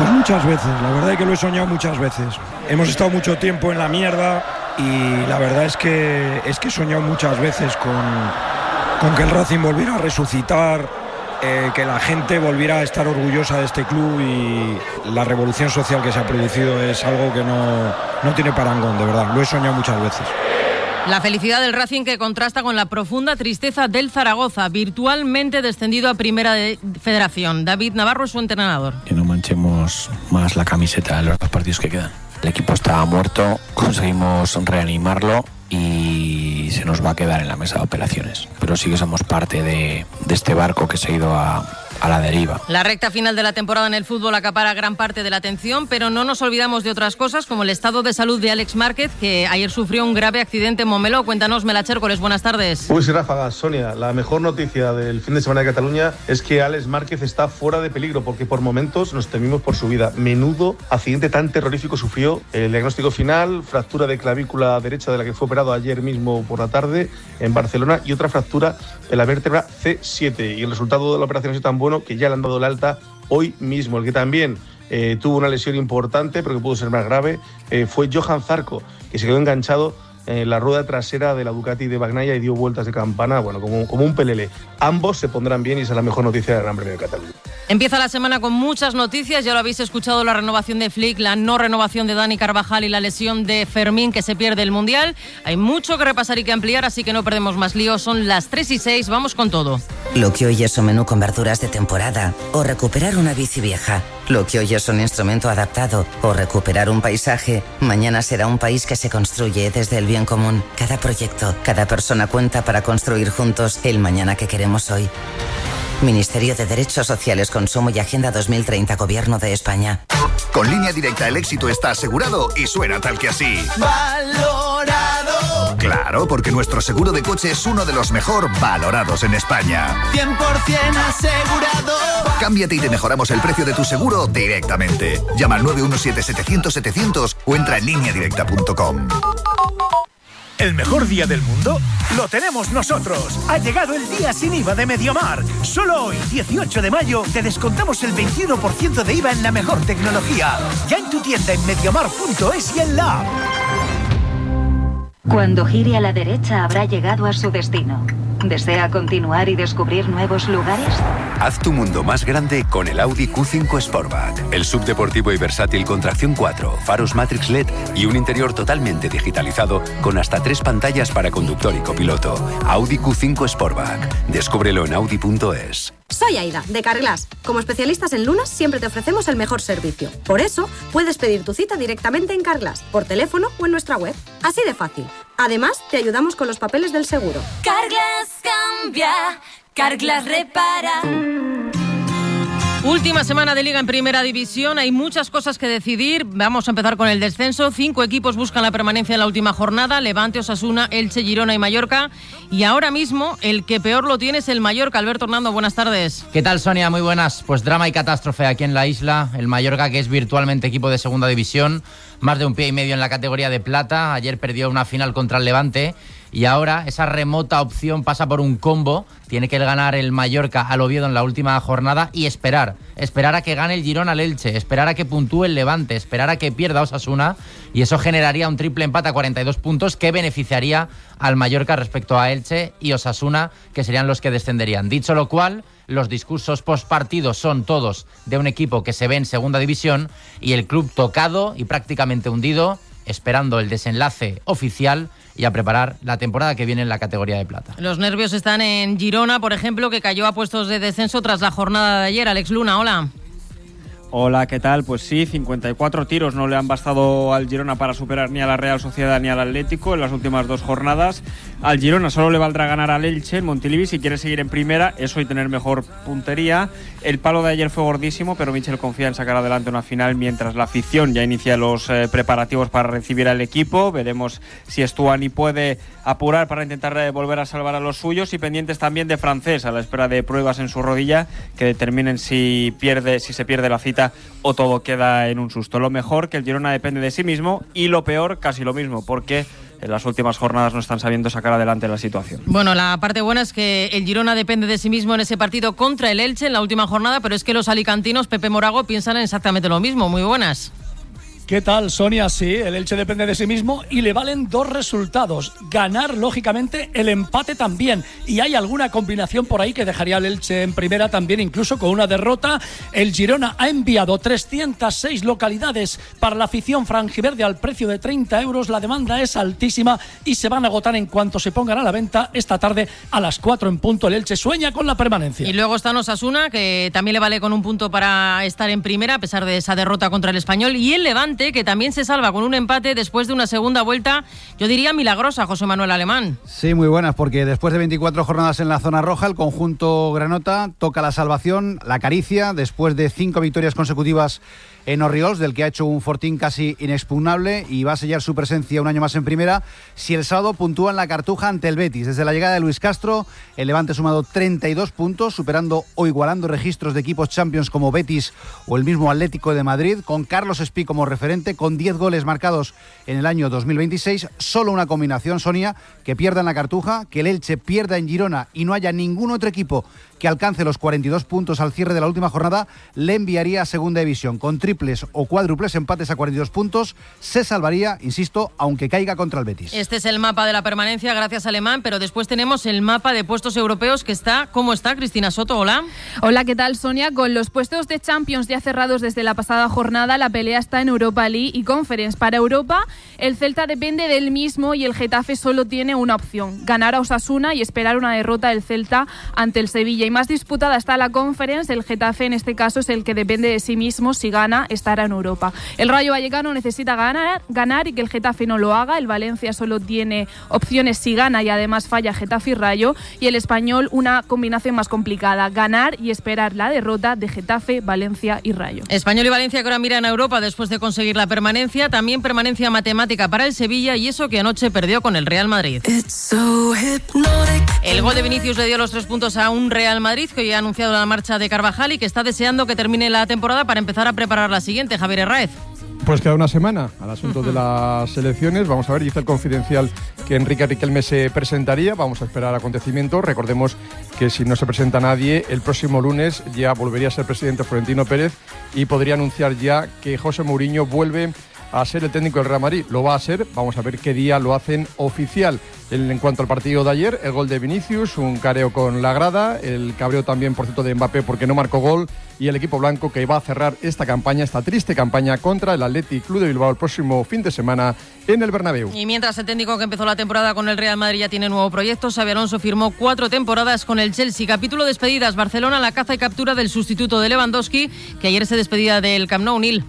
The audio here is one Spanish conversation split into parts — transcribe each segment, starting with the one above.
Pues muchas veces, la verdad es que lo he soñado muchas veces. Hemos estado mucho tiempo en la mierda y la verdad es que he soñado muchas veces con que el Racing volviera a resucitar, que la gente volviera a estar orgullosa de este club, y la revolución social que se ha producido es algo que no tiene parangón, de verdad, lo he soñado muchas veces. La felicidad del Racing que contrasta con la profunda tristeza del Zaragoza, virtualmente descendido a Primera Federación. David Navarro es su entrenador. Que no manchemos más la camiseta en los partidos que quedan. El equipo estaba muerto, conseguimos reanimarlo y se nos va a quedar en la mesa de operaciones. Pero sí que somos parte de este barco que se ha ido a la deriva. La recta final de la temporada en el fútbol acapara gran parte de la atención, pero no nos olvidamos de otras cosas, como el estado de salud de Alex Márquez, que ayer sufrió un grave accidente en Montmeló. Cuéntanos, Mela Chércoles, buenas tardes. Uy, sí, ráfagas, Sonia. La mejor noticia del fin de semana de Cataluña es que Alex Márquez está fuera de peligro, porque por momentos nos temimos por su vida. Menudo accidente tan terrorífico sufrió. El diagnóstico final: fractura de clavícula derecha, de la que fue operado ayer mismo por la tarde en Barcelona, y otra fractura de la vértebra C7. Y el resultado de la operación es tan bueno que ya le han dado el alta hoy mismo. El que también tuvo una lesión importante, pero que pudo ser más grave, fue Johan Zarco, que se quedó enganchado en la rueda trasera de la Ducati de Bagnaia y dio vueltas de campana, bueno, como un pelele. Ambos se pondrán bien y esa es la mejor noticia del Gran Premio de Cataluña. Empieza la semana con muchas noticias, ya lo habéis escuchado: la renovación de Flick, la no renovación de Dani Carvajal y la lesión de Fermín, que se pierde el Mundial. Hay mucho que repasar y que ampliar, así que no perdemos más lío. Son las 3:06, vamos con todo. Lo que hoy es un menú con verduras de temporada o recuperar una bici vieja. Lo que hoy es un instrumento adaptado o recuperar un paisaje, mañana será un país que se construye desde el bien común. Cada proyecto, cada persona cuenta para construir juntos el mañana que queremos hoy. Ministerio de Derechos Sociales, Consumo y Agenda 2030, Gobierno de España. Con Línea Directa el éxito está asegurado y suena tal que así. ¡Valorado! Claro, porque nuestro seguro de coche es uno de los mejor valorados en España. 100% asegurado. Cámbiate y te mejoramos el precio de tu seguro directamente. Llama al 917-700-700 o entra en lineadirecta.com. ¿El mejor día del mundo? ¡Lo tenemos nosotros! Ha llegado el día sin IVA de Mediamar. Solo hoy, 18 de mayo, te descontamos el 21% de IVA en la mejor tecnología. Ya en tu tienda en mediamar.es y en la app. Cuando gire a la derecha habrá llegado a su destino. ¿Desea continuar y descubrir nuevos lugares? Haz tu mundo más grande con el Audi Q5 Sportback. El subdeportivo y versátil con tracción 4, faros Matrix LED y un interior totalmente digitalizado con hasta 3 pantallas para conductor y copiloto. Audi Q5 Sportback. Descúbrelo en audi.es. Soy Aida, de Carglass. Como especialistas en lunas, siempre te ofrecemos el mejor servicio. Por eso, puedes pedir tu cita directamente en Carglass, por teléfono o en nuestra web. Así de fácil. Además, te ayudamos con los papeles del seguro. Carglass cambia, Carglass repara. Última semana de Liga en Primera División, hay muchas cosas que decidir. Vamos a empezar con el descenso. 5 equipos buscan la permanencia en la última jornada: Levante, Osasuna, Elche, Girona y Mallorca. Y ahora mismo el que peor lo tiene es el Mallorca. Alberto Hernando, buenas tardes. ¿Qué tal, Sonia? Muy buenas. Pues drama y catástrofe aquí en la isla. El Mallorca, que es virtualmente equipo de Segunda División, más de un pie y medio en la categoría de plata. Ayer perdió una final contra el Levante. Y ahora esa remota opción pasa por un combo. Tiene que ganar el Mallorca al Oviedo en la última jornada y esperar a que gane el Girona al Elche, esperar a que puntúe el Levante, esperar a que pierda Osasuna, y eso generaría un triple empate a 42 puntos que beneficiaría al Mallorca respecto a Elche y Osasuna, que serían los que descenderían. Dicho lo cual, los discursos postpartidos son todos de un equipo que se ve en Segunda División y el club tocado y prácticamente hundido, esperando el desenlace oficial y a preparar la temporada que viene en la categoría de plata. Los nervios están en Girona, por ejemplo, que cayó a puestos de descenso tras la jornada de ayer. Alex Luna, hola. Hola, ¿qué tal? Pues sí, 54 tiros no le han bastado al Girona para superar ni a la Real Sociedad ni al Atlético en las últimas 2 jornadas. Al Girona solo le valdrá ganar al Elche en Montilivi si quiere seguir en primera, eso y tener mejor puntería. El palo de ayer fue gordísimo, pero Michel confía en sacar adelante una final mientras la afición ya inicia los preparativos para recibir al equipo. Veremos si Stuani puede apurar para intentar volver a salvar a los suyos, y pendientes también de Francés a la espera de pruebas en su rodilla que determinen si se pierde la cita o todo queda en un susto. Lo mejor, que el Girona depende de sí mismo, y lo peor, casi lo mismo, porque en las últimas jornadas no están sabiendo sacar adelante la situación. Bueno, la parte buena es que el Girona depende de sí mismo en ese partido contra el Elche en la última jornada, pero es que los alicantinos, Pepe Morago, piensan en exactamente lo mismo. Muy buenas. ¿Qué tal, Sonia? Sí, el Elche depende de sí mismo y le valen 2 resultados. Ganar, lógicamente, el empate también. Y hay alguna combinación por ahí que dejaría al Elche en primera también, incluso con una derrota. El Girona ha enviado 306 localidades para la afición franjiverde al precio de 30 euros. La demanda es altísima y se van a agotar en cuanto se pongan a la venta esta tarde a las 4 en punto. El Elche sueña con la permanencia. Y luego está Osasuna, que también le vale con un punto para estar en primera, a pesar de esa derrota contra el Español. Y el Levante, que también se salva con un empate después de una segunda vuelta, yo diría milagrosa, José Manuel Alemán. Sí, muy buenas, porque después de 24 jornadas en la zona roja, el conjunto granota toca la salvación, la acaricia, después de 5 victorias consecutivas en Orriols, del que ha hecho un fortín casi inexpugnable y va a sellar su presencia un año más en primera si el sábado puntúa en la Cartuja ante el Betis. Desde la llegada de Luis Castro, el Levante ha sumado 32 puntos, superando o igualando registros de equipos Champions como Betis o el mismo Atlético de Madrid, con Carlos Espí como referente, con 10 goles marcados en el año 2026. Solo una combinación, Sonia, que pierda en la Cartuja, que el Elche pierda en Girona y no haya ningún otro equipo que alcance los 42 puntos al cierre de la última jornada, le enviaría a segunda división. Con triples o cuádruples empates a 42 puntos, se salvaría, insisto, aunque caiga contra el Betis. Este es el mapa de la permanencia, gracias Alemán, pero después tenemos el mapa de puestos europeos que está, ¿cómo está? Cristina Soto, hola. Hola, ¿qué tal, Sonia? Con los puestos de Champions ya cerrados desde la pasada jornada, la pelea está en Europa League y Conference. Para Europa, el Celta depende del mismo y el Getafe solo tiene una opción: ganar a Osasuna y esperar una derrota del Celta ante el Sevilla. Más disputada está la Conference. El Getafe en este caso es el que depende de sí mismo. Si gana, estará en Europa. El Rayo Vallecano necesita ganar y que el Getafe no lo haga. El Valencia solo tiene opciones si gana y además falla Getafe y Rayo. Y el Español, una combinación más complicada: ganar y esperar la derrota de Getafe, Valencia y Rayo. Español y Valencia que ahora miran a Europa después de conseguir la permanencia. También permanencia matemática para el Sevilla, y eso que anoche perdió con el Real Madrid. El gol de Vinicius le dio los 3 puntos a un Real Madrid que hoy ha anunciado la marcha de Carvajal y que está deseando que termine la temporada para empezar a preparar la siguiente. Javier Herráez. Pues queda una semana al asunto de las elecciones. Vamos a ver, dice el Confidencial que Enrique Riquelme se presentaría. Vamos a esperar acontecimientos. Recordemos que si no se presenta nadie, el próximo lunes ya volvería a ser presidente Florentino Pérez y podría anunciar ya que José Mourinho vuelve a ser el técnico del Real Madrid. Lo va a ser, vamos a ver qué día lo hacen oficial. En cuanto al partido de ayer, el gol de Vinicius, un careo con la grada, el cabreo también, por cierto, de Mbappé porque no marcó gol, y el equipo blanco que va a cerrar esta campaña, esta triste campaña contra el Athletic Club de Bilbao el próximo fin de semana en el Bernabéu. Y mientras el técnico que empezó la temporada con el Real Madrid ya tiene nuevo proyecto, Xabi Alonso firmó 4 temporadas con el Chelsea. Capítulo despedidas: Barcelona, la caza y captura del sustituto de Lewandowski, que ayer se despedía del Camp Nou. Nil.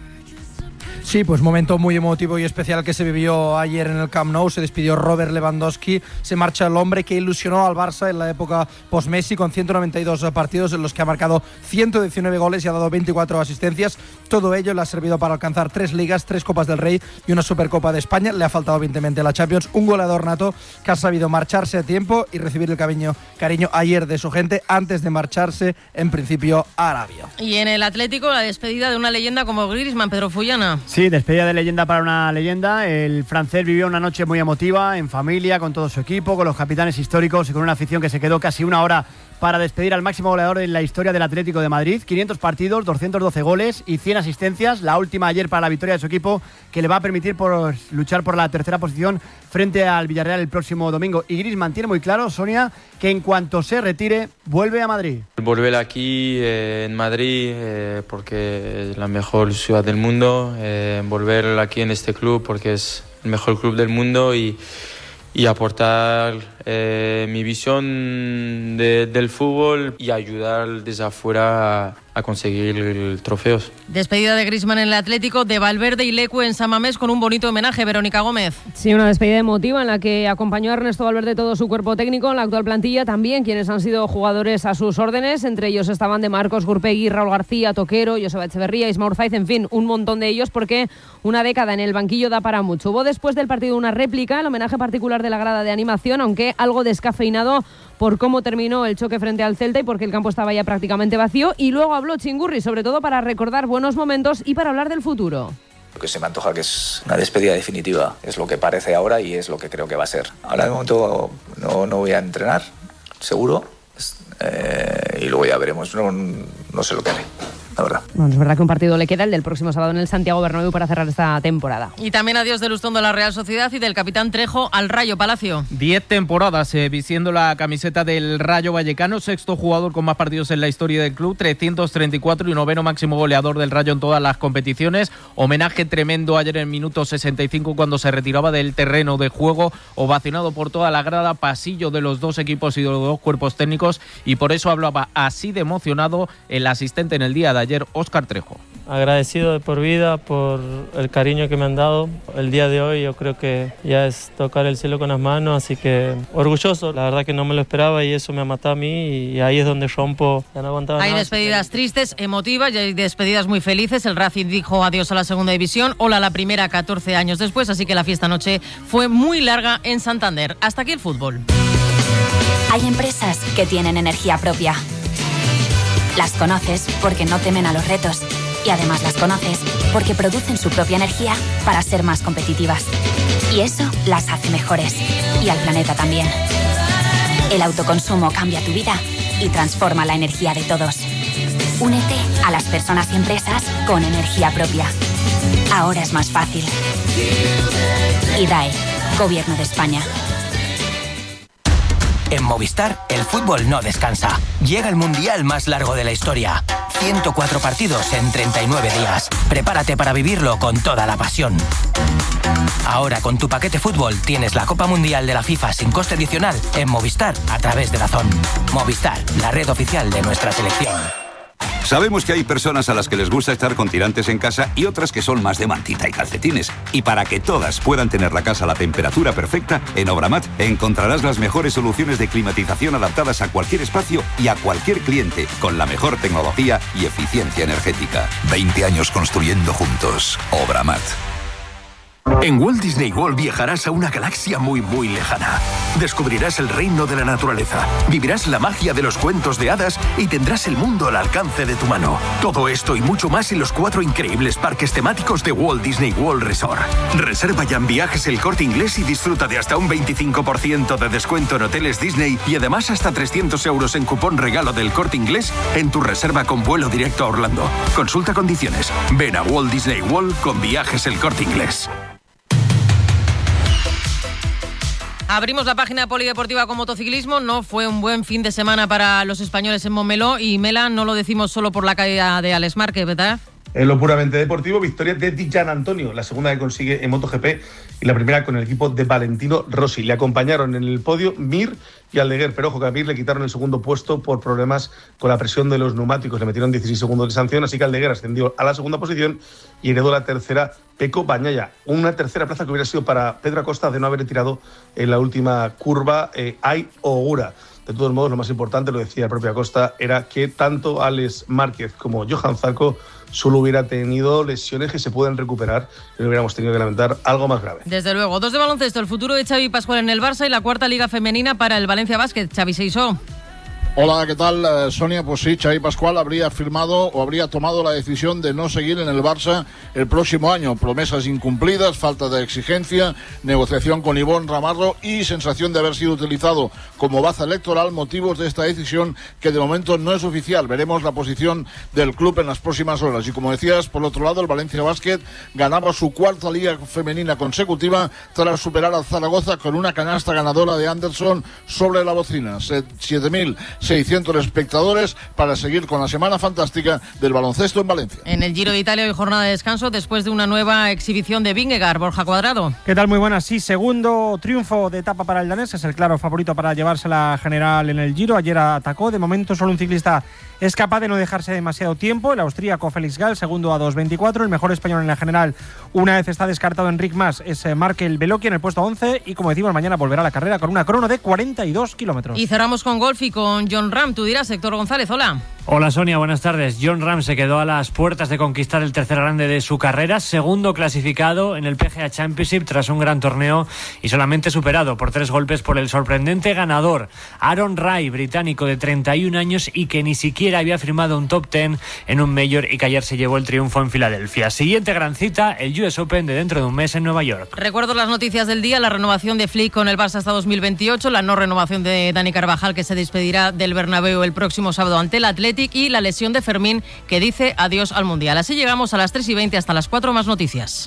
Sí, pues momento muy emotivo y especial que se vivió ayer en el Camp Nou. Se despidió Robert Lewandowski, se marcha el hombre que ilusionó al Barça en la época post-Messi, con 192 partidos en los que ha marcado 119 goles y ha dado 24 asistencias. Todo ello le ha servido para alcanzar 3 ligas, 3 Copas del Rey y una Supercopa de España. Le ha faltado evidentemente la Champions. Un goleador nato que ha sabido marcharse a tiempo y recibir el cariño ayer de su gente antes de marcharse en principio a Arabia. Y en el Atlético, la despedida de una leyenda como Griezmann, Pedro Fullana. Sí, despedida de leyenda para una leyenda. El francés vivió una noche muy emotiva, en familia, con todo su equipo, con los capitanes históricos y con una afición que se quedó casi una hora para despedir al máximo goleador en la historia del Atlético de Madrid. 500 partidos, 212 goles y 100 asistencias. La última ayer para la victoria de su equipo, que le va a permitir luchar por la tercera posición frente al Villarreal el próximo domingo. Y Griezmann tiene muy claro, Sonia, que en cuanto se retire, vuelve a Madrid. Volver aquí en Madrid porque es la mejor ciudad del mundo. Volver aquí en este club porque es el mejor club del mundo y aportar mi visión del fútbol y ayudar desde afuera a conseguir trofeos. Despedida de Griezmann en el Atlético, de Valverde y Leque en San Mamés con un bonito homenaje. Verónica Gómez. Sí, una despedida emotiva en la que acompañó a Ernesto Valverde todo su cuerpo técnico, en la actual plantilla también quienes han sido jugadores a sus órdenes. Entre ellos estaban De Marcos, Gurpegui, Raúl García, Toquero, Joseba Echeverría, Ismael Zaiz, en fin, un montón de ellos, porque una década en el banquillo da para mucho. Hubo después del partido una réplica, el homenaje particular de la grada de animación, aunque algo descafeinado por cómo terminó el choque frente al Celta y porque el campo estaba ya prácticamente vacío. Y luego habló Chingurri, sobre todo para recordar buenos momentos y para hablar del futuro. Lo que se me antoja que es una despedida definitiva, es lo que parece ahora y es lo que creo que va a ser. Ahora de momento no voy a entrenar, seguro, y luego ya veremos, no sé lo que haré. La verdad. Bueno, es verdad que un partido le queda, el del próximo sábado en el Santiago Bernabéu, para cerrar esta temporada. Y también adiós de Lustón de la Real Sociedad y del capitán Trejo al Rayo Palacio. 10 temporadas vistiendo la camiseta del Rayo Vallecano, sexto jugador con más partidos en la historia del club, 334 y noveno máximo goleador del Rayo en todas las competiciones. Homenaje tremendo ayer en minuto 65 cuando se retiraba del terreno de juego, ovacionado por toda la grada, pasillo de los dos equipos y de los dos cuerpos técnicos, y por eso hablaba así de emocionado el asistente en el día de ayer, Óscar Trejo. Agradecido de por vida por el cariño que me han dado. El día de hoy yo creo que ya es tocar el cielo con las manos, así que orgulloso. La verdad que no me lo esperaba y eso me ha matado a mí, y ahí es donde rompo. Ya no aguantaba Hay nada. despedidas tristes, emotivas, y hay despedidas muy felices. El Racing dijo adiós a la segunda división, hola a la primera 14 años después, así que la fiesta anoche fue muy larga en Santander. Hasta aquí el fútbol. Hay empresas que tienen energía propia. Las conoces porque no temen a los retos, y además las conoces porque producen su propia energía para ser más competitivas. Y eso las hace mejores, y al planeta también. El autoconsumo cambia tu vida y transforma la energía de todos. Únete a las personas y empresas con energía propia. Ahora es más fácil. IDAE, Gobierno de España. En Movistar, el fútbol no descansa. Llega el mundial más largo de la historia. 104 partidos en 39 días. Prepárate para vivirlo con toda la pasión. Ahora, con tu paquete fútbol, tienes la Copa Mundial de la FIFA sin coste adicional en Movistar a través de DAZN. Movistar, la red oficial de nuestra selección. Sabemos que hay personas a las que les gusta estar con tirantes en casa y otras que son más de mantita y calcetines. Y para que todas puedan tener la casa a la temperatura perfecta, en Obramat encontrarás las mejores soluciones de climatización adaptadas a cualquier espacio y a cualquier cliente, con la mejor tecnología y eficiencia energética. 20 años construyendo juntos. Obramat. En Walt Disney World viajarás a una galaxia muy, muy lejana. Descubrirás el reino de la naturaleza, vivirás la magia de los cuentos de hadas y tendrás el mundo al alcance de tu mano. Todo esto y mucho más en los 4 increíbles parques temáticos de Walt Disney World Resort. Reserva ya en Viajes El Corte Inglés y disfruta de hasta un 25% de descuento en hoteles Disney y además hasta 300 euros en cupón regalo del Corte Inglés en tu reserva con vuelo directo a Orlando. Consulta condiciones. Ven a Walt Disney World con Viajes El Corte Inglés. Abrimos la página polideportiva con motociclismo. No fue un buen fin de semana para los españoles en Montmeló, y Mela, no lo decimos solo por la caída de Alex Márquez, ¿verdad? En lo puramente deportivo, victoria de Di Gianantonio, la segunda que consigue en MotoGP y la primera con el equipo de Valentino Rossi. Le acompañaron en el podio Mir y Aldeguer, pero ojo que a Mir le quitaron el segundo puesto por problemas con la presión de los neumáticos. Le metieron 16 segundos de sanción, así que Aldeguer ascendió a la segunda posición y heredó la tercera Pecco Bagnaia. Una tercera plaza que hubiera sido para Pedro Acosta de no haber tirado en la última curva Ai Ogura. De todos modos, lo más importante, lo decía el propio Acosta, era que tanto Alex Márquez como Johan Zarco solo hubiera tenido lesiones que se pueden recuperar y no hubiéramos tenido que lamentar algo más grave. Desde luego. 2 de baloncesto, el futuro de Xavi Pascual en el Barça y la cuarta liga femenina para el Valencia Basket. Xavi Seisó. Hola, ¿qué tal, Sonia? Pues sí, Xavi Pascual habría firmado o habría tomado la decisión de no seguir en el Barça el próximo año. Promesas incumplidas, falta de exigencia, negociación con Ivonne Ramarro y sensación de haber sido utilizado como baza electoral, motivos de esta decisión que de momento no es oficial. Veremos la posición del club en las próximas horas. Y como decías, por otro lado, el Valencia Basket ganaba su cuarta liga femenina consecutiva tras superar al Zaragoza con una canasta ganadora de Anderson sobre la bocina. 7.600 espectadores para seguir con la semana fantástica del baloncesto en Valencia. En el Giro de Italia hoy jornada de descanso después de una nueva exhibición de Vingegaard. Borja Cuadrado. ¿Qué tal? Muy buenas. Sí, segundo triunfo de etapa para el danés. Es el claro favorito para llevarse la general en el Giro. Ayer atacó. De momento solo un ciclista es capaz de no dejarse demasiado tiempo. El austríaco Félix Gall, segundo a 2.24. El mejor español en la general, una vez está descartado Enric Mas, es Markel Beloki en el puesto 11. Y como decimos, mañana volverá a la carrera con una crono de 42 kilómetros. Y cerramos con golf y con John Ram. Tú dirás, Héctor González, hola. Hola Sonia, buenas tardes. Jon Rahm se quedó a las puertas de conquistar el tercer grande de su carrera, segundo clasificado en el PGA Championship tras un gran torneo y solamente superado por 3 golpes por el sorprendente ganador Aaron Rai, británico de 31 años y que ni siquiera había firmado un top 10 en un Major y que ayer se llevó el triunfo en Filadelfia. Siguiente gran cita, el US Open de dentro de un mes en Nueva York. Recuerdo las noticias del día: la renovación de Flick con el Barça hasta 2028, la no renovación de Dani Carvajal, que se despedirá del Bernabéu el próximo sábado ante el Athletic, y la lesión de Fermín, que dice adiós al Mundial. Así llegamos a las 3:20, hasta las 4, más noticias.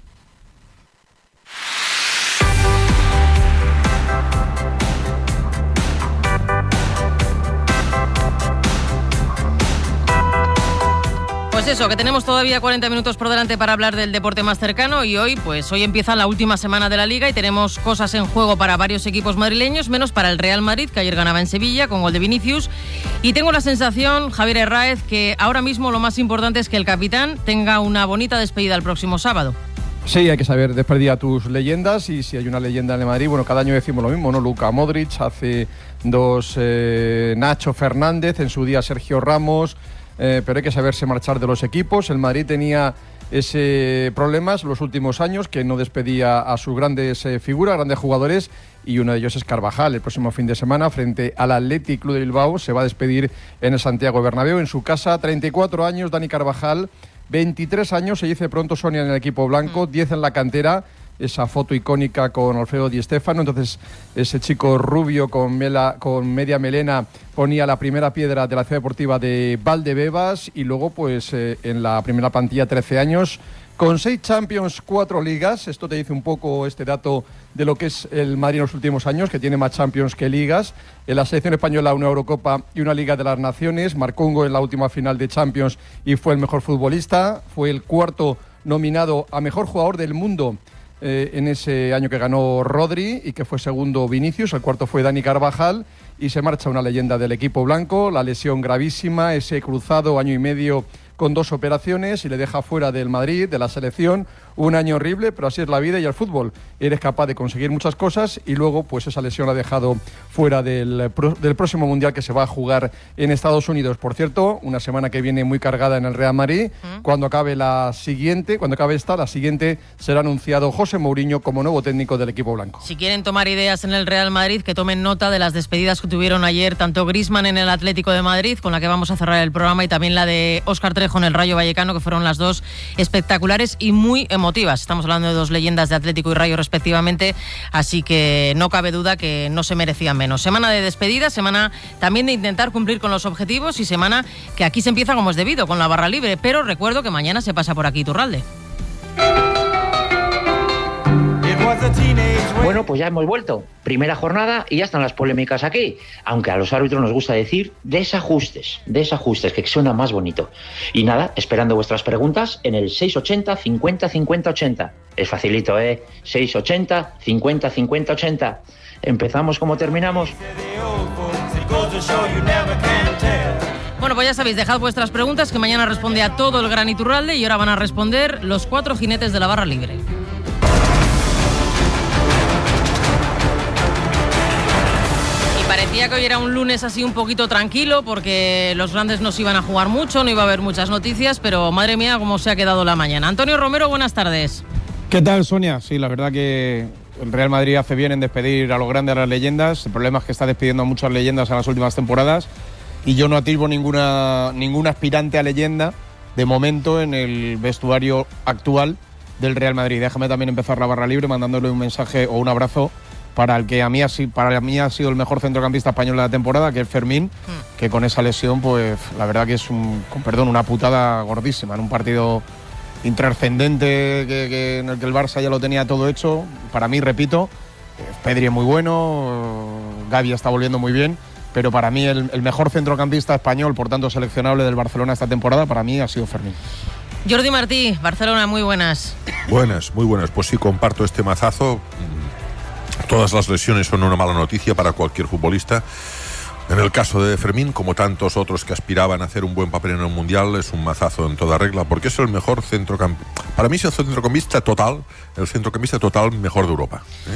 Pues eso, que tenemos todavía 40 minutos por delante para hablar del deporte más cercano, y hoy empieza la última semana de la Liga y tenemos cosas en juego para varios equipos madrileños, menos para el Real Madrid, que ayer ganaba en Sevilla con gol de Vinicius. Y tengo la sensación, Javier Herráez, que ahora mismo lo más importante es que el capitán tenga una bonita despedida el próximo sábado. Sí, hay que saber despedir a tus leyendas, y si hay una leyenda en el Madrid, bueno, cada año decimos lo mismo, ¿no? Luka Modric, hace 2 Nacho Fernández, en su día Sergio Ramos, pero hay que saberse marchar de los equipos. El Madrid tenía ese problemas los últimos años, que no despedía a sus grandes figuras, grandes jugadores, y uno de ellos es Carvajal. El próximo fin de semana, frente al Athletic Club de Bilbao, se va a despedir en el Santiago Bernabéu, en su casa. 34 años, Dani Carvajal, 23 años, se dice pronto, Sonia, en el equipo blanco, 10 en la cantera. Esa foto icónica con Alfredo Di Stéfano. Entonces, ese chico rubio con media melena ponía la primera piedra de la ciudad deportiva de Valdebebas, y luego, pues, en la primera plantilla, 13 años, con 6 Champions, 4 ligas. Esto te dice un poco este dato de lo que es el Madrid en los últimos años, que tiene más Champions que ligas. En la selección española, una Eurocopa y una Liga de las Naciones. Marcó un gol en la última final de Champions y fue el mejor futbolista. Fue el 4º nominado a mejor jugador del mundo en ese año que ganó Rodri, y que fue segundo Vinicius. El 4º fue Dani Carvajal, y se marcha una leyenda del equipo blanco. La lesión gravísima, ese cruzado, año y medio con 2 operaciones, y le deja fuera del Madrid, de la selección. Un año horrible, pero así es la vida y el fútbol. Eres capaz de conseguir muchas cosas, y luego, pues, esa lesión la ha dejado fuera del próximo Mundial, que se va a jugar en Estados Unidos. Por cierto, una semana que viene muy cargada en el Real Madrid. Cuando acabe la siguiente será anunciado José Mourinho como nuevo técnico del equipo blanco. Si quieren tomar ideas en el Real Madrid, que tomen nota de las despedidas que tuvieron ayer tanto Griezmann en el Atlético de Madrid, con la que vamos a cerrar el programa, y también la de Óscar Trejo en el Rayo Vallecano, que fueron las dos espectaculares y muy emotivas. Estamos hablando de 2 leyendas de Atlético y Rayo respectivamente, así que no cabe duda que no se merecían menos. Semana de despedida, semana también de intentar cumplir con los objetivos, y semana que aquí se empieza como es debido, con la barra libre, pero recuerdo que mañana se pasa por aquí Iturralde. Bueno, pues ya hemos vuelto. Primera jornada y ya están las polémicas aquí. Aunque a los árbitros nos gusta decir desajustes, que suena más bonito. Y nada, esperando vuestras preguntas en el 680 50 50 80. Es facilito, 680 50 50 80. ¿Empezamos como terminamos? Bueno, pues ya sabéis, dejad vuestras preguntas, que mañana responde a todo el gran Iturralde, y ahora van a responder los 4 jinetes de la barra libre. Parecía que hoy era un lunes así un poquito tranquilo, porque los grandes no se iban a jugar mucho, no iba a haber muchas noticias, pero madre mía cómo se ha quedado la mañana. Antonio Romero, buenas tardes. ¿Qué tal, Sonia? Sí, la verdad que el Real Madrid hace bien en despedir a los grandes, a las leyendas. El problema es que está despidiendo a muchas leyendas en las últimas temporadas, y yo no atisbo ninguna aspirante a leyenda de momento en el vestuario actual del Real Madrid. Déjame también empezar la barra libre mandándole un mensaje o un abrazo para el que para mí ha sido el mejor centrocampista español de la temporada, que es Fermín, que con esa lesión, pues la verdad que es una putada gordísima, en un partido intrascendente en el que el Barça ya lo tenía todo hecho. Para mí, repito, Pedri es muy bueno, Gavi está volviendo muy bien, pero para mí el mejor centrocampista español, por tanto seleccionable del Barcelona esta temporada, para mí ha sido Fermín. Jordi Martí, Barcelona, muy buenas. Buenas, muy buenas. Pues sí, comparto este mazazo. Todas las lesiones son una mala noticia para cualquier futbolista. En el caso de Fermín, como tantos otros que aspiraban a hacer un buen papel en el Mundial, es un mazazo en toda regla, porque es el mejor centrocampista. Para mí es el centrocampista total mejor de Europa.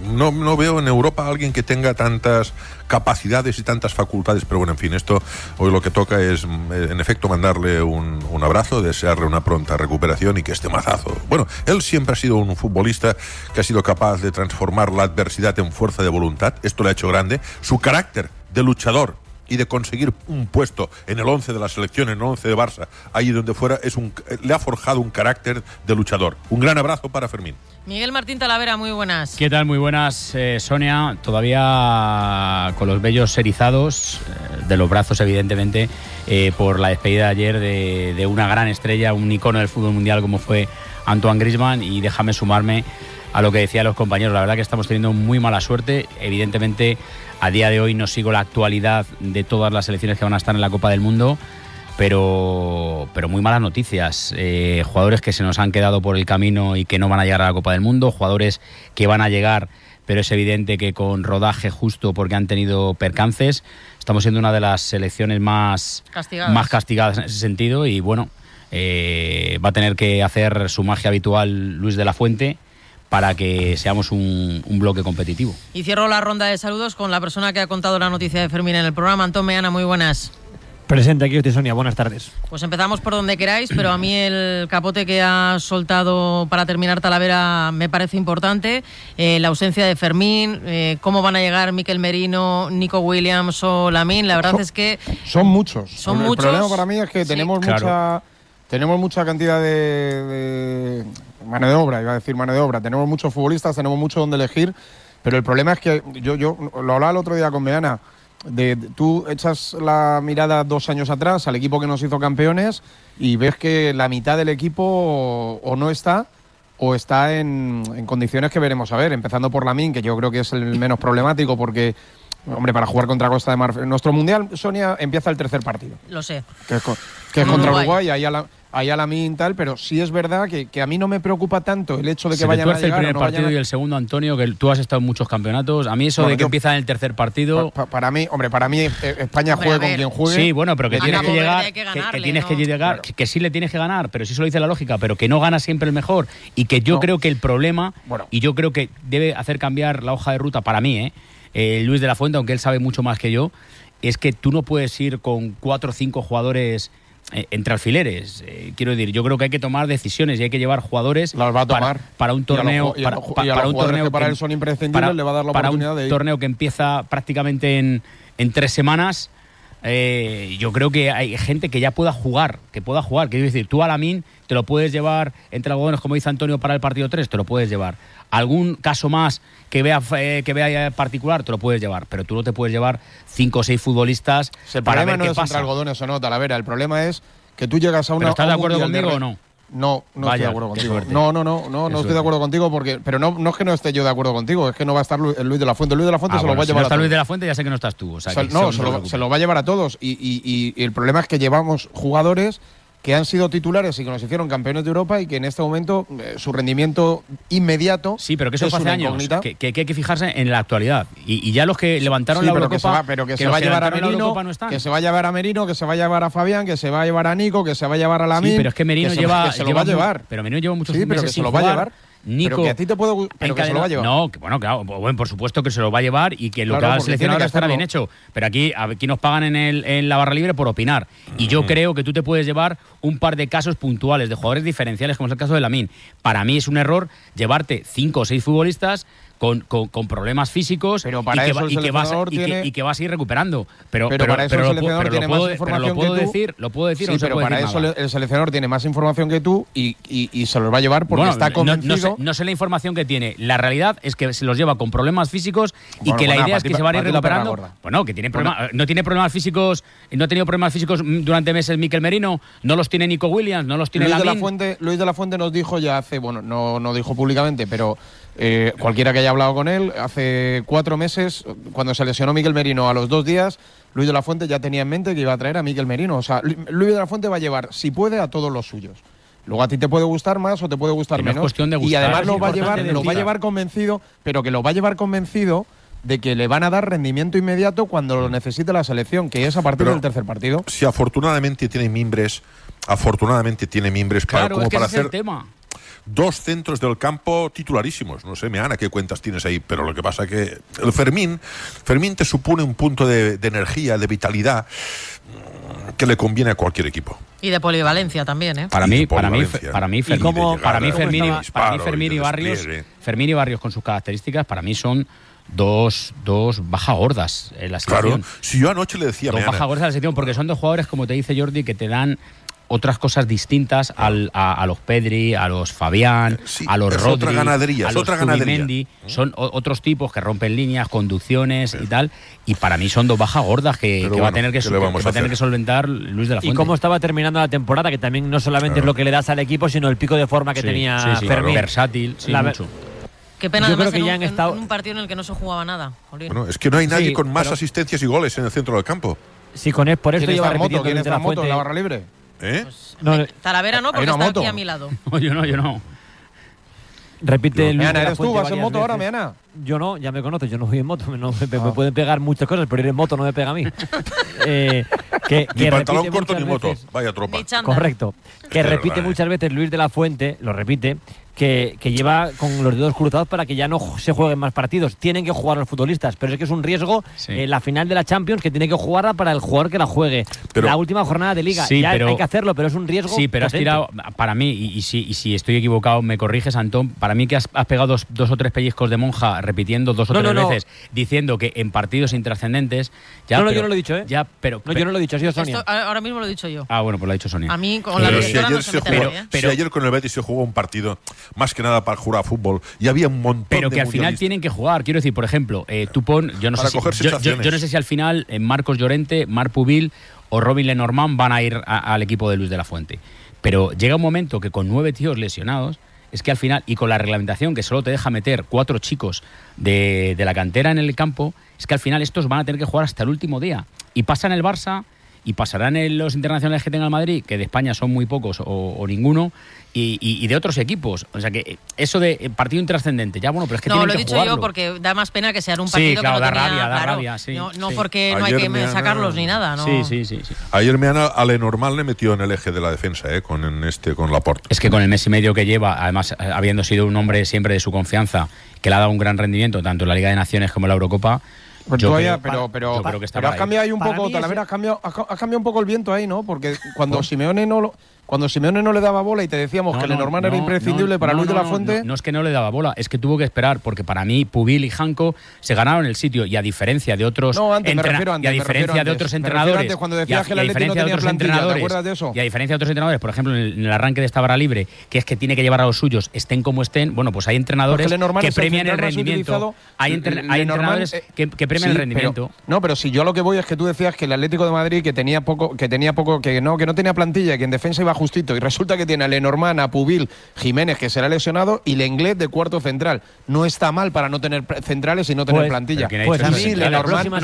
no veo en Europa a alguien que tenga tantas capacidades y tantas facultades, pero bueno, en fin, esto hoy lo que toca es en efecto mandarle un abrazo, desearle una pronta recuperación y que este mazazo, bueno, él siempre ha sido un futbolista que ha sido capaz de transformar la adversidad en fuerza de voluntad, esto le ha hecho grande, su carácter de luchador y de conseguir un puesto en el 11 de la selección, en el 11 de Barça, ahí donde fuera, le ha forjado un carácter de luchador. Un gran abrazo para Fermín. Miguel Martín Talavera, muy buenas. ¿Qué tal? Muy buenas, Sonia. Todavía con los vellos erizados, de los brazos evidentemente, por la despedida de ayer de una gran estrella, un icono del fútbol mundial como fue Antoine Griezmann, y déjame sumarme a lo que decían los compañeros. La verdad que estamos teniendo muy mala suerte. Evidentemente, a día de hoy no sigo la actualidad de todas las selecciones que van a estar en la Copa del Mundo, pero muy malas noticias. Jugadores que se nos han quedado por el camino y que no van a llegar a la Copa del Mundo, jugadores que van a llegar, pero es evidente que con rodaje justo porque han tenido percances. Estamos siendo una de las selecciones más castigadas en ese sentido, y bueno, va a tener que hacer su magia habitual Luis de la Fuente para que seamos un bloque competitivo. Y cierro la ronda de saludos con la persona que ha contado la noticia de Fermín en el programa, Antón Meana, muy buenas. Presente, aquí estoy, Sonia, buenas tardes. Pues empezamos por donde queráis, pero a mí el capote que ha soltado para terminar Talavera me parece importante. La ausencia de Fermín, cómo van a llegar Mikel Merino, Nico Williams o Lamine, la verdad es que... Son muchos. Son el muchos. problema para mí es que tenemos mucha cantidad de mano de obra, tenemos muchos futbolistas, tenemos mucho donde elegir, pero el problema es que yo lo hablaba el otro día con Meana, tú echas la mirada 2 años atrás al equipo que nos hizo campeones y ves que la mitad del equipo o no está o está en condiciones que veremos a ver, empezando por Lamine, que yo creo que es el menos problemático porque, hombre, para jugar contra Costa de Marfil, nuestro Mundial, Sonia, empieza el tercer partido. Lo sé. Que es contra Uruguay, ahí a Lamine tal, pero sí es verdad que a mí no me preocupa tanto el hecho de que vayan a llegar. El primer partido y el segundo, Antonio, que tú has estado en muchos campeonatos. A mí eso de que empieza en el tercer partido... Para mí España juegue con quien juegue. Sí, bueno, pero que tienes que llegar, que tienes que llegar, que sí le tienes que ganar, pero sí eso lo dice la lógica, pero que no gana siempre el mejor, y que yo creo que el problema, y yo creo que debe hacer cambiar la hoja de ruta para mí, Luis de la Fuente, aunque él sabe mucho más que yo, es que tú no puedes ir con 4 o 5 jugadores entre alfileres. Quiero decir, yo creo que hay que tomar decisiones y hay que llevar jugadores para un torneo para un torneo que para él son imprescindibles, le va a dar la oportunidad de ir. Torneo que empieza prácticamente en 3 semanas. Yo creo que hay gente que ya pueda jugar, quiero decir, tú a Lamine te lo puedes llevar entre algodones, como dice Antonio, para el partido 3, te lo puedes llevar. Algún caso más que vea particular, te lo puedes llevar, pero tú no te puedes llevar 5 o 6 futbolistas para ver qué pasa. El problema no es entre algodones o no, Talavera, el problema es que tú llegas a una... ¿Pero estás de acuerdo conmigo o no? No estoy de acuerdo contigo. No estoy de acuerdo contigo pero no es que no esté yo de acuerdo contigo, es que no va a estar Luis de la Fuente. Luis de la Fuente se lo va a llevar si no está a todos. Luis de la Fuente, ya sé que no estás tú. O sea, se lo va a llevar a todos y el problema es que llevamos jugadores que han sido titulares y que nos hicieron campeones de Europa y que en este momento su rendimiento inmediato... Sí, pero que eso fue hace años, que hay que fijarse en la actualidad. Y ya los que levantaron la Eurocopa... Que se va a llevar a Merino, que se va a llevar a Merino, que se va a llevar a Fabián, que se va a llevar a Nico, que se va a llevar a Lamine... Sí, pero es que Merino se lo va a llevar. Pero Merino lleva muchos meses pero que se lo va a llevar. Nico, pero que a ti te puedo... Pero que se lo va a llevar. No, que, bueno, claro, por supuesto que se lo va a llevar y que lo que haga la selección ahora estará bien hecho. Pero aquí nos pagan en la barra libre por opinar. Y yo creo que tú te puedes llevar un par de casos puntuales de jugadores diferenciales, como es el caso de Lamine. Para mí es un error llevarte 5 o 6 futbolistas con problemas físicos pero para y que vas a ir recuperando. Pero para eso el seleccionador tiene más información que tú. Lo puedo decir. Sí, pero para eso el seleccionador tiene más información que tú y se los va a llevar porque está convencido. No sé la información que tiene. La realidad es que se los lleva con problemas físicos y que la idea es que se van a ir recuperando. Bueno, que tiene problemas. No tiene problemas físicos. No ha tenido problemas físicos durante meses Mikel Merino. No los tiene Nico Williams. No los tiene Lamine. Luis de la Fuente nos dijo ya hace, no dijo públicamente, pero cualquiera que haya hablado con él, hace 4 meses, cuando se lesionó Mikel Merino, a los 2 días, Luis de la Fuente ya tenía en mente que iba a traer a Mikel Merino. O sea, Luis de la Fuente va a llevar, si puede, a todos los suyos. Luego a ti te puede gustar más o te puede gustar menos. Es cuestión de gustar, y además lo va a llevar convencido, pero que lo va a llevar convencido de que le van a dar rendimiento inmediato cuando lo necesite la selección, que es a partir del tercer partido. Si afortunadamente tiene mimbres claro, para es que hacer... Es el tema. 2 centros del campo titularísimos. No sé, Meana, ¿qué cuentas tienes ahí? Pero lo que pasa es que el Fermín te supone un punto de energía, de vitalidad que le conviene a cualquier equipo. Y de polivalencia también, ¿eh? Para mí Fermín y Barrios con sus características, para mí son dos baja gordas en la selección. Claro, si yo anoche le decía dos baja gordas en la selección, porque son 2 jugadores, como te dice Jordi, que te dan otras cosas distintas a los Pedri, a los Fabián, a los Rodri, otra ganadería, a los Zubimendi. Son otros tipos que rompen líneas, conducciones y tal. Y para mí son 2 bajas gordas que va a tener que solventar Luis de la Fuente. Y cómo estaba terminando la temporada, que también no solamente es lo que le das al equipo, sino el pico de forma que tenía Fermín. Claro. Versátil, mucho. Qué pena, además, en un partido en el que no se jugaba nada. Bueno, es que no hay nadie con más asistencias y goles en el centro del campo. Sí, por esto lleva repitiendo ¿Quién desde la moto Fuente en la barra libre? Pues, Talavera no, porque está aquí a mi lado. Yo no. Repite Luis Meana, ¿eres tú? ¿Vas en moto ahora, Meana? Yo no, ya me conoces, yo no voy en moto. Me pueden pegar muchas cosas, pero ir en moto no me pega a mí. Ni pantalón corto ni moto, vaya tropa. Correcto. Que repite muchas veces Luis de la Fuente, lo repite, que lleva con los dedos cruzados para que ya no se jueguen más partidos. Tienen que jugar los futbolistas, pero es que es un riesgo la final de la Champions, que tiene que jugarla para el jugador que la juegue. Pero, la última jornada de Liga, hay que hacerlo, pero es un riesgo. Sí, pero potente. Has tirado, para mí, y si estoy equivocado, me corriges, Antón, para mí que has pegado dos o tres pellizcos de monja repitiendo 2 o 3 veces, diciendo que en partidos intrascendentes... yo no lo he dicho, ¿eh? yo no lo he dicho, ha sido Sonia. Ahora mismo lo he dicho yo. Ah, bueno, pues lo ha dicho Sonia. A mí con la directora no se me pero ayer con el Betis se jugó un partido, más que nada para jugar a fútbol, y había un montón pero que al final tienen que jugar. Quiero decir, por ejemplo, tú pon... Yo no sé si al final Marcos Llorente, Marc Pubil o Robin Lenormand van a ir al equipo de Luis de la Fuente. Pero llega un momento que con 9 tíos lesionados, es que al final, y con la reglamentación que solo te deja meter 4 chicos de la cantera en el campo, es que al final estos van a tener que jugar hasta el último día. Y pasa en el Barça, y pasarán en los internacionales que tenga el Madrid, que de España son muy pocos o ninguno, y de otros equipos. O sea que eso de partido intrascendente, ya bueno, pero es que tienen que jugarlo. No, lo he dicho yo porque da más pena que sea un partido claro, que no da tenía, rabia, sí. No porque no hay que sacarlos ni nada, ¿no? Sí. Ayer Meana a Lenormand le metió en el eje de la defensa, con Laporte. Es que con el mes y medio que lleva, además habiendo sido un hombre siempre de su confianza, que le ha dado un gran rendimiento tanto en la Liga de Naciones como en la Eurocopa. Pero has cambiado ahí un poco, Talavera, has cambiado un poco el viento ahí, ¿no? Porque cuando Simeone no le daba bola y te decíamos que Lenormand era imprescindible para Luis de la Fuente... No es que no le daba bola, es que tuvo que esperar, porque para mí Pubil y Janko se ganaron el sitio, y a diferencia de otros entrenadores, cuando decías que el Atleti no tenía plantilla, ¿te acuerdas de eso? Y a diferencia de otros entrenadores, por ejemplo, en el arranque de esta barra libre, que es que tiene que llevar a los suyos, estén como estén, bueno, pues hay entrenadores que premian el rendimiento. Hay entrenadores que premian el rendimiento. Pero si yo lo que voy es que tú decías que el Atlético de Madrid, que no tenía plantilla, que en defensa iba justito, y resulta que tiene a Lenormand, a Pubil, Jiménez, que será lesionado, y Lenglet de cuarto central. No está mal para no tener centrales y no tener plantilla. Pues a mí la próxima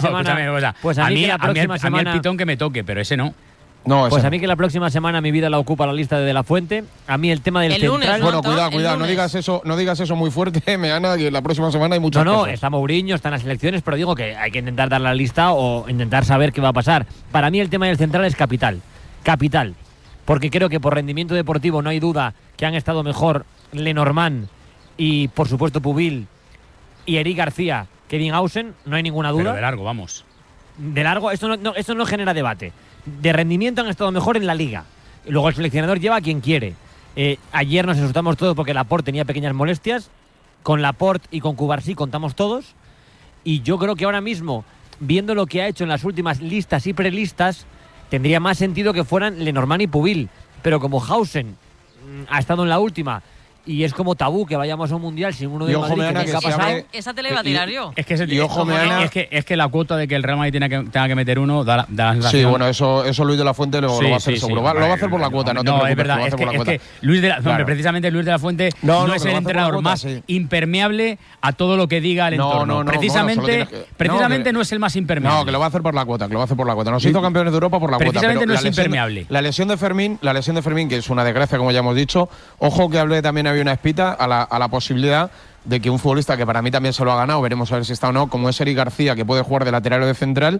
semana el pitón que me toque, pero ese no. A mí que la próxima semana mi vida la ocupa la lista de la Fuente. A mí el tema del central... Lunes, bueno, cuidado, no digas eso muy fuerte, Meana, que la próxima semana hay muchas cosas. Está Mourinho, están las elecciones, pero digo que hay que intentar dar la lista o intentar saber qué va a pasar. Para mí el tema del central es capital, porque creo que por rendimiento deportivo no hay duda que han estado mejor Lenormand y, por supuesto, Pubil y Eric García que Dinghausen, no hay ninguna duda. Pero de largo, vamos. De largo, esto no genera debate. De rendimiento han estado mejor en la Liga. Luego el seleccionador lleva a quien quiere. Ayer nos asustamos todos porque Laporte tenía pequeñas molestias. Con Laporte y con Cubarsí contamos todos. Y yo creo que ahora mismo, viendo lo que ha hecho en las últimas listas y prelistas, tendría más sentido que fueran Lenormand y Pubil. Pero como Hausen ha estado en la última y es como tabú que vayamos a un mundial sin uno de Madrid, que nunca ha pasado. Esa te la iba a tirar yo. Es que la cuota de que el Real Madrid tenga que meter uno da la sensación. Sí, bueno, eso Luis de la Fuente lo va a hacer seguro. Lo va a hacer por la cuota, no te preocupes. Es verdad, es que Luis de la Fuente, precisamente Luis de la Fuente no es el entrenador más impermeable a todo lo que diga el entorno. Precisamente no es el más impermeable. No, que lo va a hacer por la cuota, Nos hizo campeones de Europa por la cuota. Precisamente no es impermeable. La lesión de Fermín, que es una desgracia, como ya hemos dicho. Ojo que hablé también, había una espita a la posibilidad de que un futbolista que para mí también se lo ha ganado, veremos a ver si está o no, como es Eric García, que puede jugar de lateral o de central,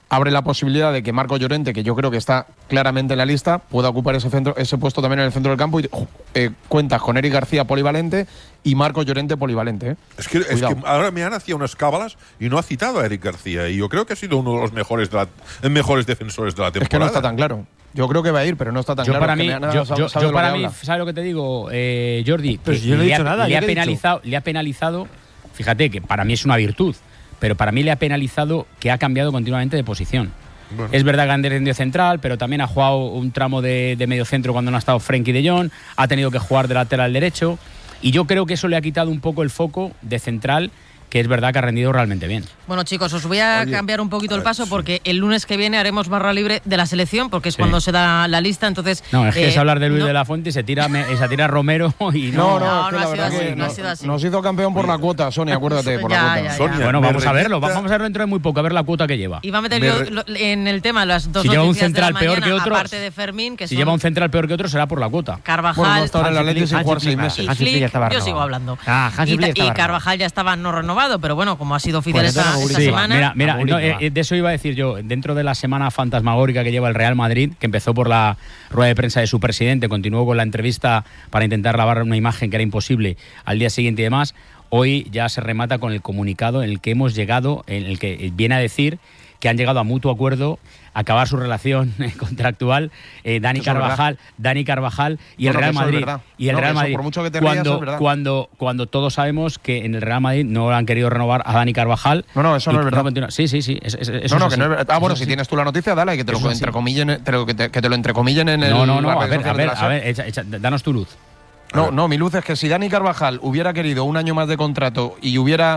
abre la posibilidad de que Marco Llorente, que yo creo que está claramente en la lista, pueda ocupar ese puesto también en el centro del campo, y cuentas con Eric García polivalente y Marco Llorente polivalente. Es que ahora Meana hacía unas cábalas y no ha citado a Eric García, y yo creo que ha sido uno de los mejores defensores de la temporada. Es que no está tan claro. Yo creo que va a ir, pero no está tan claro. Para mí, ¿sabes lo que te digo, Jordi? Pues yo no he dicho nada. Le ha penalizado, fíjate que para mí es una virtud, pero para mí le ha penalizado que ha cambiado continuamente de posición. Bueno. Es verdad que antes de medio central, pero también ha jugado un tramo de medio centro cuando no ha estado Frenkie de Jong, ha tenido que jugar de lateral derecho, y yo creo que eso le ha quitado un poco el foco de central, que es verdad que ha rendido realmente bien. Bueno, chicos, os voy a cambiar un poquito el paso, porque el lunes que viene haremos barra libre de la selección, porque es cuando se da la lista, entonces... No, es que es hablar de Luis de la Fuente y se tira Romero y no ha sido así. Nos hizo campeón por la cuota, Sonia, acuérdate, por la cuota. Sonia, bueno, vamos a verlo dentro de muy poco, a ver la cuota que lleva. Y va a meter en el tema las dos si lleva un central peor que otro, aparte de Fermín, que si lleva un central peor que otro, será por la cuota. Carvajal... Bueno, no está ahora en la Atlético sin jugar 6 meses. Yo sigo hablando. Y Carvajal ya estaba no renovado, pero bueno, como ha sido oficial esta semana... Mira, de eso iba a decir yo. Dentro de la semana fantasmagórica que lleva el Real Madrid, que empezó por la rueda de prensa de su presidente, continuó con la entrevista para intentar lavar una imagen que era imposible al día siguiente y demás, hoy ya se remata con el comunicado en el que hemos llegado, en el que viene a decir que han llegado a mutuo acuerdo acabar su relación contractual Dani Carvajal y el Real Madrid. Y el Real Madrid, por mucho que te rías, es verdad. Cuando todos sabemos que en el Real Madrid no han querido renovar a Dani Carvajal. No, eso no es verdad. Sí. Eso no es verdad. Bueno, si tienes tú la noticia, dale, que te lo entrecomillen en el... No, a ver, danos tu luz. No, mi luz es que si Dani Carvajal hubiera querido un año más de contrato y hubiera...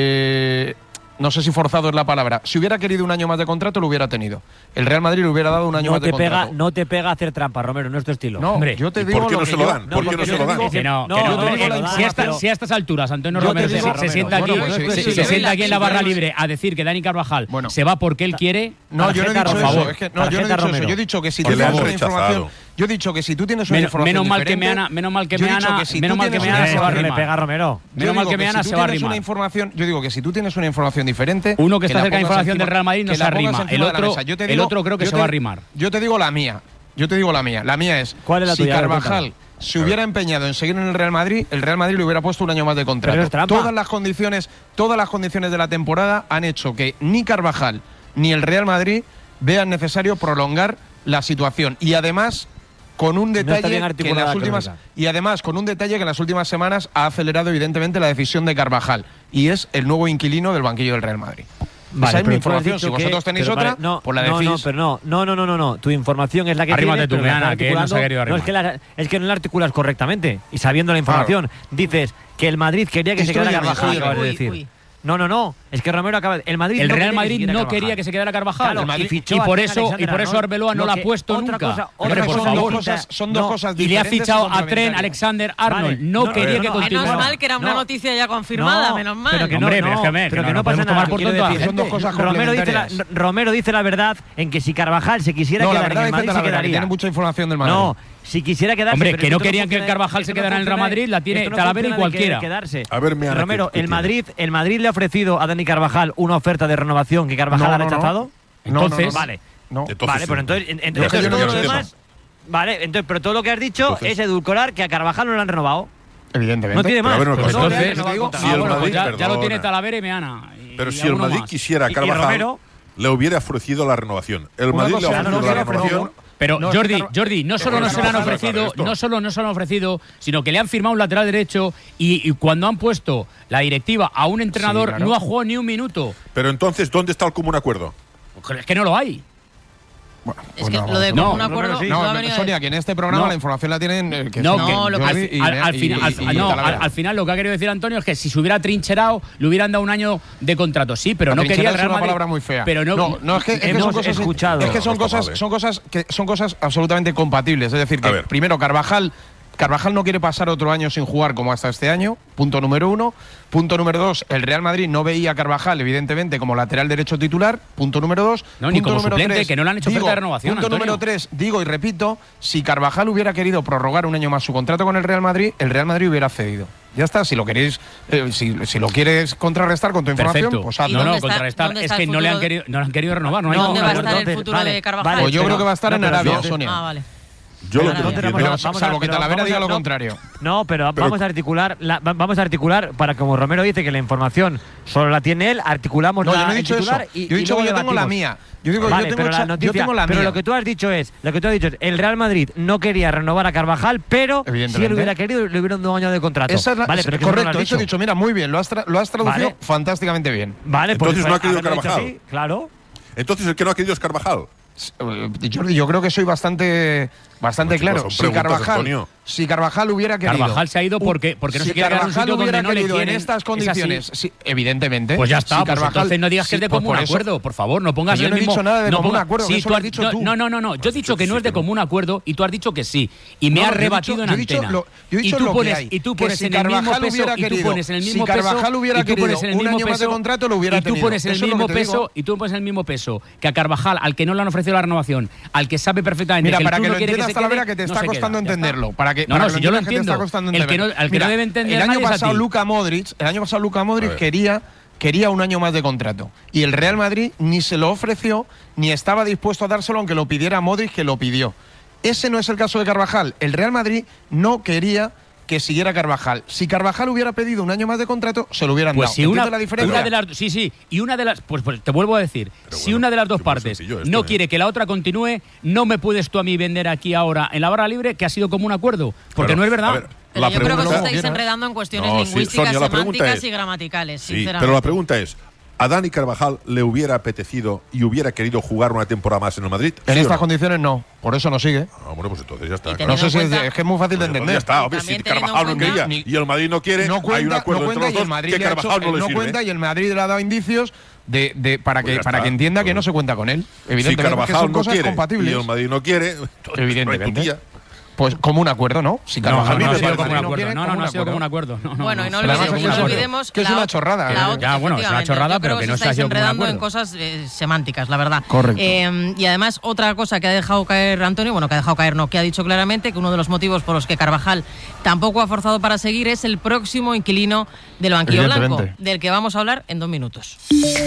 no sé si forzado es la palabra. Si hubiera querido un año más de contrato, lo hubiera tenido. El Real Madrid le hubiera dado un año más de contrato. No te pega hacer trampa, Romero, no es tu estilo. No, hombre, yo te digo ¿por qué no se lo dan? ¿Por qué no se lo dan? Si a estas alturas Antonio Romero se sienta aquí en la barra libre a decir que Dani Carvajal se va porque él quiere... No, yo no he dicho eso. Yo he dicho que si tú tienes una información... Yo he dicho que si tú tienes una información menos mal que Meana se va a arrimar. Pega Romero. Menos mal que Meana se va a arrimar. Yo digo que si tú tienes una información diferente... Uno que está cerca de información del Real Madrid no se arrima. El otro creo que se va a arrimar. Yo te digo la mía. La mía es... ¿Cuál es la tuya? Si Carvajal se hubiera empeñado en seguir en el Real Madrid le hubiera puesto un año más de contrato. Todas las condiciones de la temporada han hecho que ni Carvajal ni el Real Madrid vean necesario prolongar la situación. Y además... con un detalle que en las últimas semanas ha acelerado evidentemente la decisión de Carvajal, y es el nuevo inquilino del banquillo del Real Madrid. Vale, esa es mi información. Si vosotros tenéis otra, pues la decís. No. Tu información es la que Arrímate tienes. Tú, Meana, que no se ha querido arrimar. Es que no la articulas correctamente. Y sabiendo la información, dices que el Madrid quería que se quedara Carvajal, acabas de decir. No. Es que Romero acaba. El Real Madrid no quería que se quedara Carvajal. Claro, y por eso Arbeloa no la ha puesto nunca. Hombre, por favor. Son dos cosas diferentes. Y le ha fichado a Trent Alexander-Arnold. No quería que continuara. Menos mal que era una noticia ya confirmada, menos mal. Pero que no pasa nada. Son dos cosas complementarias. Romero dice la verdad en que si Carvajal se quisiera quedar en el Madrid se quedaría. Tiene mucha información del Madrid. No. Si quisiera quedarse... Hombre, que no querían que Carvajal se quedara en el Real Madrid, la tiene Talavera y cualquiera. A ver, Meana, Romero, el Madrid le ha ofrecido a Dani Carvajal una oferta de renovación que Carvajal ha rechazado. Entonces, vale. Entonces, pero entonces todo lo demás... Vale, entonces, pero todo lo que has dicho es edulcorar que a Carvajal no lo han renovado. Evidentemente. No tiene más. Ya lo tiene Talavera y Meana. Pero si el Madrid quisiera a Carvajal, le hubiera ofrecido la renovación. El Madrid le ha ofrecido la renovación... Pero Jordi, no solo no se le han ofrecido, sino que le han firmado un lateral derecho y cuando han puesto la directiva a un entrenador no ha jugado ni un minuto. Pero entonces, ¿dónde está el común acuerdo? Es que no lo hay. Bueno, es que lo de común acuerdo Sonia, que en este programa la información la tienen al final lo que ha querido decir Antonio es que si se hubiera trincherado le hubieran dado un año de contrato. Sí, pero no quería el Real Madrid. Es una palabra muy fea. Pero es que son cosas absolutamente compatibles. Es decir, que primero Carvajal Carvajal no quiere pasar otro año sin jugar como hasta este año, punto número 1. Punto número 2, el Real Madrid no veía a Carvajal, evidentemente, como lateral derecho titular. Punto número 2. No, ni como suplente, 3, que no le han hecho oferta de renovación. Punto número 3, digo y repito, si Carvajal hubiera querido prorrogar un año más su contrato con el Real Madrid hubiera cedido. Ya está, si lo queréis, si lo quieres contrarrestar con tu información, perfecto. Pues hazlo. No, contrarrestar. Es que no le han querido renovar. ¿Dónde va a estar el futuro de Carvajal? Pues yo creo que va a estar en Arabia, Sonia. Ah, vale. Yo lo que salvo que Talavera diga lo contrario. No, pero vamos a articular para, como Romero dice que la información solo la tiene él, articulamos no, la yo no he dicho eso. Yo he dicho que yo tengo la mía. Yo digo, vale, yo tengo la mía. Pero lo que tú has dicho es, el Real Madrid no quería renovar a Carvajal, pero si él hubiera querido, le hubieran dado un año de contrato. Vale, pero correcto, eso he dicho. Mira, muy bien, lo has traducido fantásticamente bien. Vale, entonces no ha querido Carvajal. Sí, claro. Entonces el que no ha querido es Carvajal. Jordi, yo creo que soy bastante claro. Si Carvajal hubiera querido. Carvajal se ha ido porque no se quiere quedar en un sitio donde no le quieren. En estas condiciones, sí, evidentemente. Pues ya está, Carvajal, entonces no digas que es de común acuerdo, por favor, no pongas el mismo. Yo no he dicho nada de común acuerdo, eso lo has dicho tú. No, yo he dicho que no es de común acuerdo y tú has dicho que sí. Y me has rebatido en antena. Yo he dicho lo que hay. Y tú pones en el mismo peso. Si Carvajal hubiera querido un año más de contrato, lo hubiera tenido. Y tú pones el mismo peso que a Carvajal, al que no le han ofrecido la renovación, al que sabe perfectamente que para que lo entiendas, Talavera, que te está costando entenderlo. No, si yo lo entiendo. El que no debe entender el año pasado Luka Modric quería un año más de contrato y el Real Madrid ni se lo ofreció ni estaba dispuesto a dárselo aunque lo pidiera Modric, que lo pidió. Ese no es el caso de Carvajal. El Real Madrid no quería que siguiera Carvajal. Si Carvajal hubiera pedido un año más de contrato, se lo hubieran dado. Si la diferencia? Y una de las pues te vuelvo a decir, si una de las dos partes no quiere que la otra continúe, no me puedes tú a mí vender aquí ahora en la barra libre que ha sido como un acuerdo, porque no es verdad. Pero yo creo que os estáis enredando en cuestiones lingüísticas, Sonia, semánticas y gramaticales, sinceramente. Pero la pregunta es, ¿a Dani Carvajal le hubiera apetecido y hubiera querido jugar una temporada más en el Madrid? En estas condiciones no, por eso no sigue. Bueno, pues entonces ya está. No sé si es que es muy fácil de entender. Ya está, hombre, si Carvajal no quería y el Madrid no quiere, hay un acuerdo entre los dos que Carvajal no le sirve. No cuenta y el Madrid le ha dado indicios para que entienda que no se cuenta con él. Evidentemente, si Carvajal no quiere compatibles. Y el Madrid no quiere, evidentemente. Pues como un acuerdo, ¿no? Si Carvajal no ha sido como un acuerdo. No ha sido como un acuerdo. Bueno, y no olvidemos que es una chorrada. Ya, bueno, es una chorrada, pero que no se ha sido como un acuerdo. En cosas semánticas, la verdad. Correcto. Y además, otra cosa que ha dejado caer Antonio, que ha dicho claramente que uno de los motivos por los que Carvajal tampoco ha forzado para seguir es el próximo inquilino del banquillo blanco, del que vamos a hablar en 2 minutos.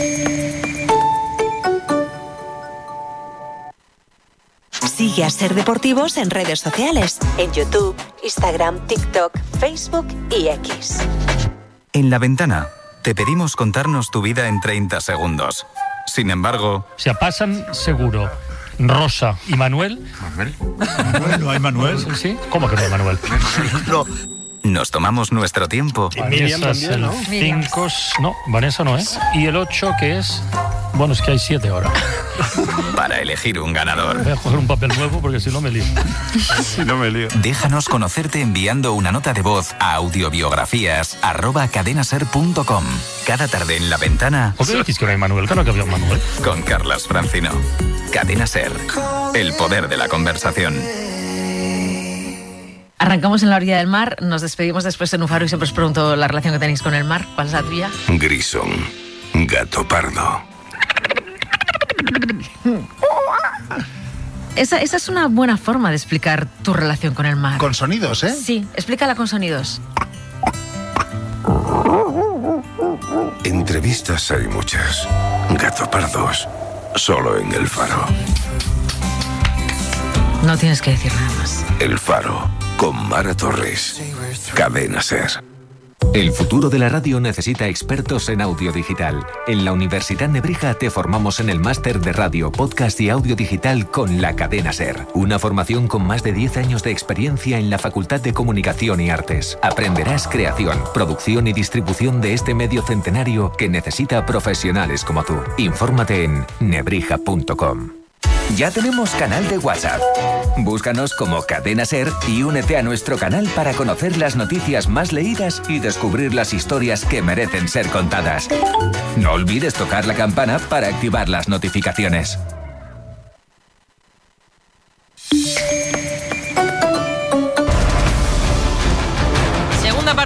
Sigue a Ser Deportivos en redes sociales, en YouTube, Instagram, TikTok, Facebook y X. En La Ventana te pedimos contarnos tu vida en 30 segundos. Sin embargo... Se pasan seguro Rosa y Manuel. ¿Manuel? ¿No hay Manuel? ¿Sí? ¿Cómo que no hay Manuel? No. Nos tomamos nuestro tiempo. Vanessa es el 5, no, Vanessa no es. Y el 8 que es... Bueno, es que hay 7 ahora. Para elegir un ganador. Voy a coger un papel nuevo porque si no me lío. Déjanos conocerte enviando una nota de voz a audiobiografías@cadenaser.com. Cada tarde en La Ventana. ¿Por qué decís que no hay Manuel? Claro que había un Manuel. Con Carlas Francino. Cadena Ser. El poder de la conversación. Arrancamos en la orilla del mar, nos despedimos después en un faro y siempre os pregunto la relación que tenéis con el mar. ¿Cuál es la tuya? Grisón. Gato pardo. Esa es una buena forma de explicar tu relación con el mar. Con sonidos, ¿eh? Sí, explícala con sonidos. Entrevistas hay muchas. Gato pardos. Solo en El Faro. No tienes que decir nada más. El Faro. Con Mara Torres. Cadena Ser. El futuro de la radio necesita expertos en audio digital. En la Universidad Nebrija te formamos en el máster de radio, podcast y audio digital con la Cadena Ser. Una formación con más de 10 años de experiencia en la Facultad de Comunicación y Artes. Aprenderás creación, producción y distribución de este medio centenario que necesita profesionales como tú. Infórmate en nebrija.com. Ya tenemos canal de WhatsApp. Búscanos como Cadena Ser y únete a nuestro canal para conocer las noticias más leídas y descubrir las historias que merecen ser contadas. No olvides tocar la campana para activar las notificaciones.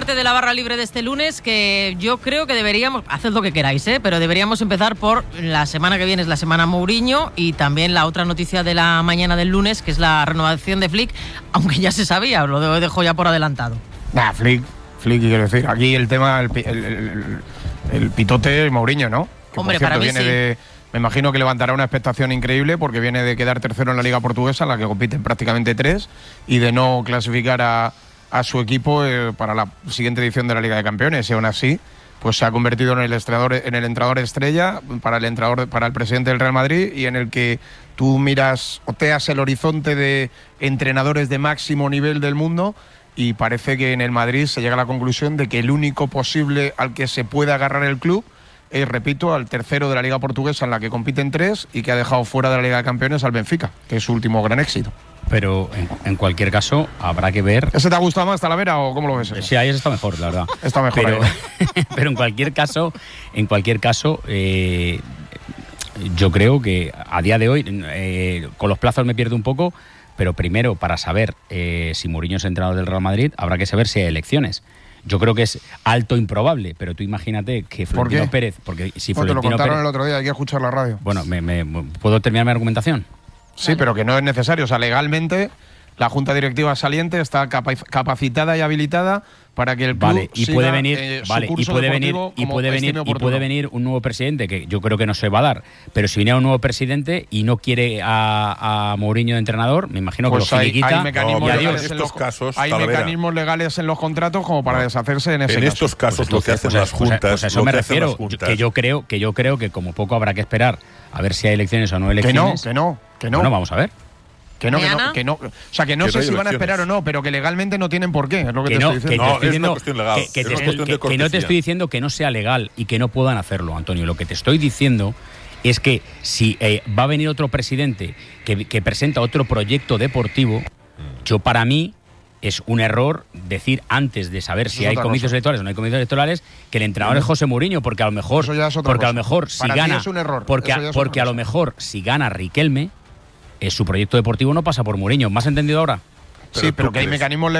parte de la barra libre de este lunes, que yo creo que deberíamos, haced lo que queráis, pero deberíamos empezar por la semana que viene, es la semana Mourinho, y también la otra noticia de la mañana del lunes, que es la renovación de Flick, aunque ya se sabía, lo dejo ya por adelantado. Flick, quiero decir, aquí el tema, el pitote Mourinho, ¿no? Que, hombre, por cierto, para mí sí. Me imagino que levantará una expectación increíble porque viene de quedar tercero en la Liga Portuguesa, en la que compiten prácticamente 3, y de no clasificar a su equipo para la siguiente edición de la Liga de Campeones. Y aún así, pues se ha convertido en el entrenador estrella para el presidente del Real Madrid, y en el que tú miras, oteas el horizonte de entrenadores de máximo nivel del mundo, y parece que en el Madrid se llega a la conclusión de que el único posible al que se puede agarrar el club es, repito, al tercero de la Liga Portuguesa, en la que compiten 3 y que ha dejado fuera de la Liga de Campeones al Benfica, que es su último gran éxito. Pero en cualquier caso habrá que ver. ¿Ese te ha gustado más, Talavera, o cómo lo ves? Sí, ahí está mejor, la verdad. Está mejor. Pero en cualquier caso, yo creo que a día de hoy, con los plazos me pierdo un poco, pero primero, para saber si Mourinho es entrenador del Real Madrid, habrá que saber si hay elecciones. Yo creo que es alto improbable, pero tú imagínate que Florentino Pérez, porque si te lo Florentino contaron Pérez, el otro día, hay que escuchar la radio. Bueno, ¿puedo terminar mi argumentación? Sí, pero que no es necesario. O sea, legalmente la Junta Directiva saliente está capacitada y habilitada para que el club y siga, puede venir, puede venir un nuevo presidente, que yo creo que no se va a dar, pero si viene un nuevo presidente y no quiere a Mourinho de entrenador, me imagino que pues lo finiquita. Hay mecanismos legales en los contratos como para deshacerse en ese caso. En estos casos lo que hacen las juntas, pues eso me refiero, que yo creo que como poco habrá que esperar a ver si hay elecciones o no elecciones. Que no. Bueno, vamos a ver. Que no. O sea, que no sé si van a esperar o no, pero que legalmente no tienen por qué. Es lo que te estoy diciendo. Es una cuestión legal. Que no te estoy diciendo que no sea legal y que no puedan hacerlo, Antonio. Lo que te estoy diciendo es que si va a venir otro presidente que presenta otro proyecto deportivo, yo para mí es un error decir antes de saber si hay comicios electorales o no hay comicios electorales que el entrenador es José Mourinho, porque a lo mejor si gana, porque a lo mejor si gana Riquelme, su proyecto deportivo no pasa por Mourinho. ¿Me has entendido ahora? Sí, pero que hay mecanismos